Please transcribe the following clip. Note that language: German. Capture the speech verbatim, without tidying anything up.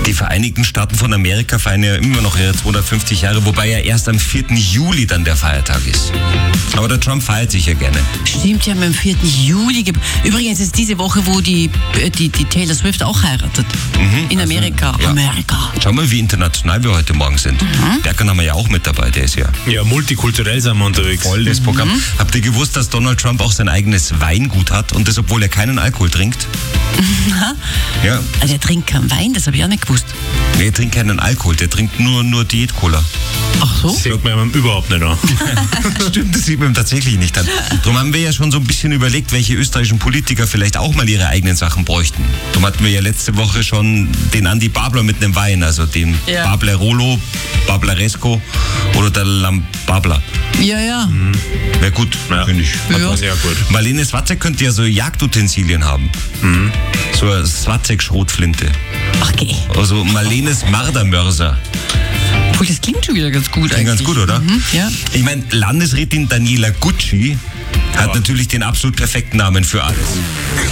Die Vereinigten Staaten von Amerika feiern ja immer noch ihre zweihundertfünfzig Jahre, wobei ja erst am vierten Juli dann der Feiertag ist. Aber der Trump feiert sich ja gerne. Stimmt, ja, am vierten Juli. Übrigens ist diese Woche, wo die, die, die Taylor Swift auch heiratet. Mhm, in Amerika. Also, ja. Amerika. Schau mal, wie international wir heute Morgen sind. Mhm. Berkan haben wir ja auch mit dabei, der ist ja... Ja, multikulturell sind wir unterwegs. Voll das Programm. Mhm. Habt ihr gewusst, dass Donald Trump auch sein eigenes Weingut hat und das, obwohl er keinen Alkohol trinkt? Na? Ja. Also er trinkt keinen Wein, das habe ich auch nicht gewusst. Nee, er trinkt keinen Alkohol, der trinkt nur, nur Diät-Cola. Ach so? Das sieht man ihm überhaupt nicht an. Stimmt, das sieht man ihm tatsächlich nicht an. Darum haben wir ja schon so ein bisschen überlegt, welche österreichischen Politiker vielleicht auch mal ihre eigenen Sachen bräuchten. Darum hatten wir ja letzte Woche schon den Andi Babler mit einem Wein, also den ja. Bablerolo, Bablaresco oder der Lambabler. Ja, ja. Mhm. Wäre gut, ja. finde ich. Ja. Sehr gut. Marlene Swatzek könnte ja so Jagdutensilien haben. Mhm. So eine Swatzek-Schrotflinte. Okay. Also Marlenes Mardermörser. Cool, das klingt schon wieder ganz gut klingt eigentlich. Ganz gut, oder? Mhm, ja. Ich meine, Landesrätin Daniela Gucci hat ja. natürlich den absolut perfekten Namen für alles.